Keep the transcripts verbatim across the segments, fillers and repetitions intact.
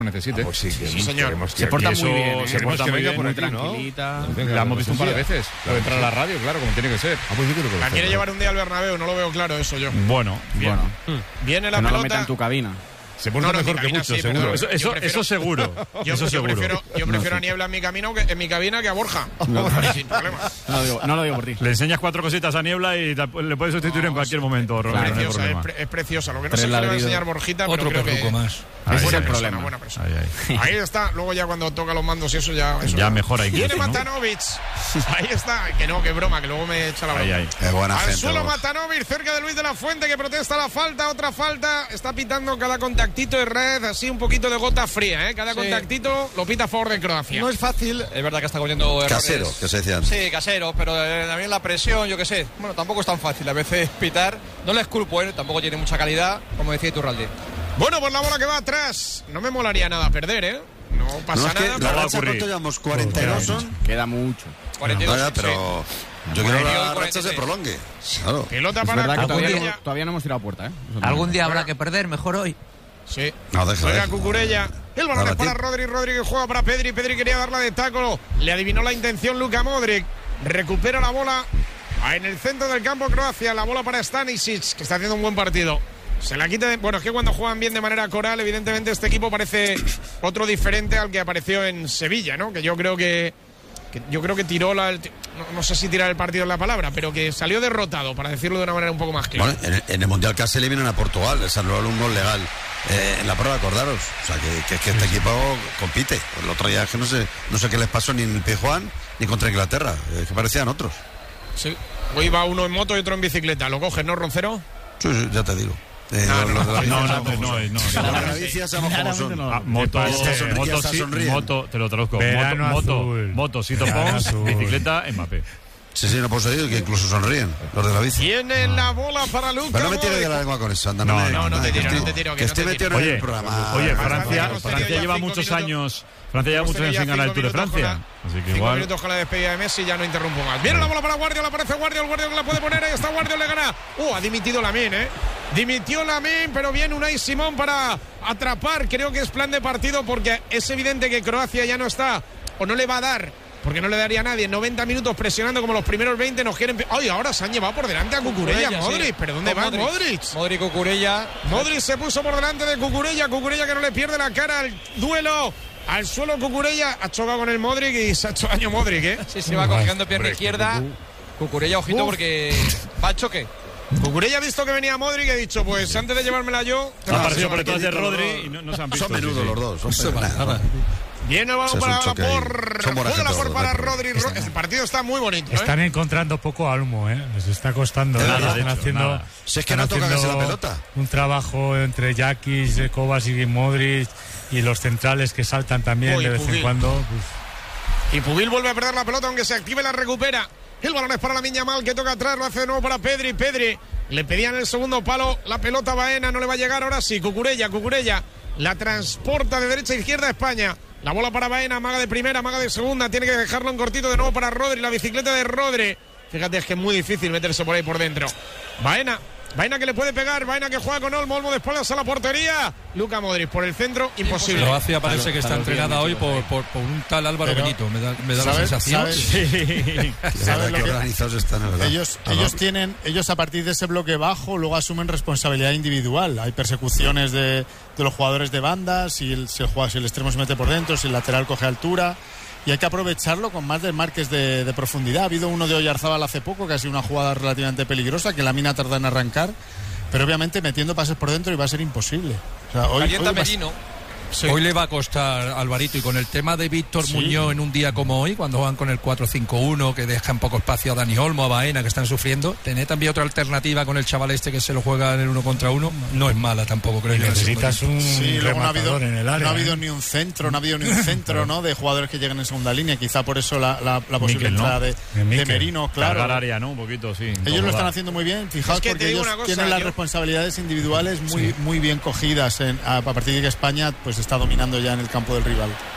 necesite. Ah, pues sí, sí, señor. Se porta muy bien, ¿eh? Se porta muy bien, muy tranquilita. ¿no? La hemos visto un par de veces. Puede entrar a la radio, claro, como tiene que ser. Ah, pues yo creo que la quiere llevar un día al Bernabéu, no lo veo claro eso yo. Bueno, bien. Bueno. Viene la que no pelota. lo meta en tu cabina. Se porta no, no, mejor que cabina, mucho, sí, seguro. Eso, eso, prefiero, eso seguro. Yo, eso yo seguro. prefiero, yo prefiero No, a Niebla en mi camino que, en mi cabina que a Borja. No, sin problema. No lo digo, no lo digo por ti. Le enseñas cuatro cositas a Niebla y te- le puedes sustituir No, en cualquier sí, momento, Rodrigo, Es no hay preciosa, es, problema. pre- es preciosa. Lo que no Tres sé qué le va a ladridos. enseñar Borjita, Otro pero creo perruco que más. Ahí, es buena ahí, persona, problema. buena persona. Ahí, ahí. Ahí está, luego ya cuando toca los mandos y eso ya... Eso Ya mejora incluso, Viene ¿no? Matanovic. Ahí está. Que no, que broma, que luego me echa la broma. Ahí, ahí. Es buena Al gente. suelo Borja. Matanovic, cerca de Luis de la Fuente, que protesta la falta, otra falta. Está pitando cada contactito de red, así un poquito de gota fría, ¿eh? Cada Sí. contactito lo pita a favor de Croacia. No es fácil, es verdad que está cometiendo errores. Casero, que se decían. Sí, casero, pero eh, también la presión, yo qué sé. Bueno, tampoco es tan fácil a veces pitar. No le esculpo, ¿eh? Tampoco tiene mucha calidad, como decía Iturralde. Bueno, pues la bola que va atrás. No me molaría nada perder, ¿eh? No pasa No, es que nada. la va a racha, ocurrir. ¿cuánto llevamos? ¿cuarenta y dos son? Queda mucho. cuarenta y dos, Vaya, sí. pero yo quiero cuarenta y que dos, la cuarenta y racha se seis. prolongue. Claro. Pelota Es para verdad que todavía, Cucurella. no, todavía no hemos tirado puerta, ¿eh? Eso Algún día habrá que perder, mejor hoy. Sí. No, deja, Juega deja. Cucurella. El balón Ahora es para ti- Rodri. Rodri que juega para Pedri. Pedri quería darla de taco. Le adivinó la intención Luka Modric. Recupera la bola en el centro del campo Croacia. La bola para Stanisic, que está haciendo un buen partido. Se la quita de... Bueno, es que cuando juegan bien de manera coral, evidentemente este equipo parece otro diferente al que apareció en Sevilla, ¿no? Que yo creo que... que yo creo que tiró la... el- no, no sé si tirar el partido es la palabra, pero que salió derrotado, para decirlo de una manera un poco más clara. Bueno, en el, en el Mundial casi eliminan a Portugal, les anularon un gol legal eh, en la prueba, acordaros. O sea, que, que, que este equipo compite. El otro día es que no sé, no sé qué les pasó ni en el Pizjuán ni contra Inglaterra, eh, que parecían otros. Sí. Hoy va uno en moto y otro en bicicleta. ¿Lo coges, no, Roncero? Sí, sí, ya te digo. Eh, No, los- no, los de la No, Galicia no, sabemos no, cómo no, son. no. Los de la Galicia sabemos cómo son. Ah, moto, Esta sonrisa moto, sí, sonríe. moto, te lo traduzco. Moto, Verano moto, azul. moto, Sito Verano Pons, azul. bicicleta, Mbappé. Sí, sí, no puedo seguir, que incluso sonríen los de la bici. Tiene la bola para Luka Pero no me tires Modric. de la lengua con eso, anda. No, me- no, no te que tiro, no estoy- te tiro, que Que no estoy te metido tiro. en el Oye, programa. oye, Bastante, Francia, hemos tenido Francia ya lleva cinco muchos minutos. años, Francia lleva Hemos muchos años tenido sin ya ganar el cinco Tour de minutos con Francia. la- Así que Cinco igual. minutos con la despedida de Messi, ya no interrumpo más. Viene la bola para Guardiola, aparece Guardiola, Guardiola la puede poner, ahí está Guardiola, le gana. Uh, ha dimitido Lamine, ¿eh? Dimitió Lamine, pero viene Unai Simón para atrapar. Creo que es plan de partido porque es evidente que Croacia ya no está, o no le va a dar, porque no le daría a nadie. noventa minutos presionando como los primeros veinte, nos quieren... ¡Ay, ahora se han llevado por delante a Cucurella, Cucurella, Modric! sí. ¿Pero dónde Con va Modric. Modric? Modric, Cucurella. Modric se puso por delante de Cucurella, Cucurella que no le pierde la cara al duelo. Al suelo Cucurella, ha chocado con el Modric y se ha hecho daño Modric, ¿eh? Sí, se va cogiendo pierna izquierda. Cucurella, ojito, Uf. porque va al choque. Cucurella ha visto que venía Modric y ha dicho, pues antes de llevármela yo... Ha aparecido por que detrás de dice los Rodri dos. y no, no se han visto. Son menudos sí, sí. los dos. Son menudos. Viene el balón Ese es un para choque ahí. por... Son buena Juega la gente por los para dos, Rodri. Están- El partido está muy bonito, ¿eh? Están encontrando poco almo, ¿eh? Les está costando. Nada, Están de hecho, haciendo, nada. Si es que están no toca casi haciendo la pelota. un trabajo entre Jakis, Kovacic y Modric y los centrales que saltan también Uy, de vez Pugil. en cuando. Pues, Y Pubil vuelve a perder la pelota, aunque se active la recupera. El balón es para la Miña Mal, que toca atrás, lo hace de nuevo para Pedri. Pedri le pedían el segundo palo, la pelota Baena, no le va a llegar ahora sí. Cucurella, Cucurella la transporta de derecha a izquierda a España. La bola para Baena, maga de primera, maga de segunda. Tiene que dejarlo en cortito de nuevo para Rodri, la bicicleta de Rodri. Fíjate, es que es muy difícil meterse por ahí por dentro. Baena. Baena que le puede pegar, Baena que juega con Olmo, Olmo de espaldas a la portería. Luka Modric por el centro, imposible. Croacia parece Claro, que está claro, entrenada bien, hoy chicos, por, ahí. por, por un tal Álvaro Pero, Benito. Me da, me da la ¿sabes- sensación. sabes? De ¿Sabes verdad, lo que que- organizados están, es verdad. Ellos, No, no. ellos tienen, ellos a partir de ese bloque bajo luego asumen responsabilidad individual. Hay persecuciones de, de los jugadores de banda, si el, si el jugador- si el extremo se mete por dentro, si el lateral coge altura. Y hay que aprovecharlo con más desmarques de, de profundidad. Ha habido uno de Oyarzábal hace poco, que ha sido una jugada relativamente peligrosa, que la mina tarda en arrancar, pero obviamente metiendo pases por dentro y va a ser imposible. O sea, hoy, Calienta hoy va a- Merino. Hoy le va a costar a Alvarito, y con el tema de Víctor Sí. Muñoz en un día como hoy, cuando van con el cuatro cinco uno, que dejan poco espacio a Dani Olmo, a Baena, que están sufriendo, tener también otra alternativa con el chaval este que se lo juega en el uno contra uno, no es mala tampoco, creo yo. necesitas un Sí, luego no ha habido, rematador en el área. no ha habido ¿eh? ni un centro, no ha habido ni un centro, ¿no? De jugadores que lleguen en segunda línea. Quizá por eso la, la, la posible Mikel, ¿no? entrada de, De de Mikel. Merino, claro. Cargar área, ¿no? Un poquito, sí. Ellos lo incomodar. están haciendo muy bien, fijaos, Es que te porque digo ellos una cosa, tienen las yo- responsabilidades individuales muy, muy bien cogidas en- a, a partir de que España pues está dominando ya en el campo del rival.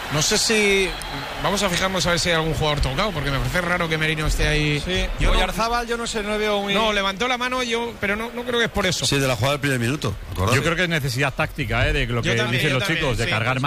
No sé si... Vamos a fijarnos a ver si hay algún jugador tocado, porque me parece raro que Merino esté ahí. Sí, yo no, Oyarzábal, yo no sé, no le veo muy... No, levantó la mano yo, pero no, no creo que es por eso. Sí, de la jugada del primer minuto. Acordad. Yo creo que es necesidad táctica, ¿eh? De lo Yo que también, dicen yo los también, chicos, de sí, cargar pues,